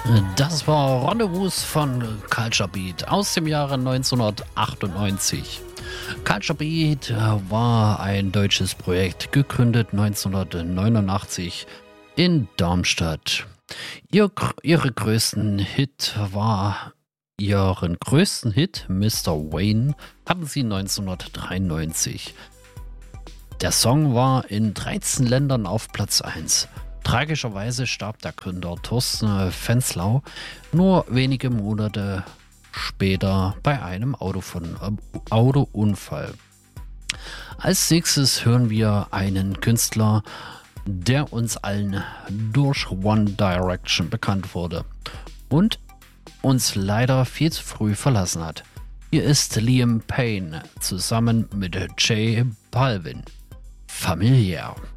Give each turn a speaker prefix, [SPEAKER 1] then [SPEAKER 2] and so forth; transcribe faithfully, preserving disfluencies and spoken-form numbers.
[SPEAKER 1] Das war Rendezvous von Culture Beat aus dem Jahre neunzehnhundertachtundneunzig. Culture Beat war ein deutsches Projekt, gegründet neunzehnhundertneunundachtzig in Darmstadt. Ihr, ihre größten Hit war, ihren größten Hit, Mister Wayne, hatten sie neunzehnhundertdreiundneunzig. Der Song war in dreizehn Ländern auf Platz eins. Tragischerweise starb der Gründer Thorsten Fenslau nur wenige Monate später bei einem Autofon- äh, Autounfall. Als nächstes hören wir einen Künstler, der uns allen durch One Direction bekannt wurde und uns leider viel zu früh verlassen hat. Hier ist Liam Payne zusammen mit J Balvin. Familiär.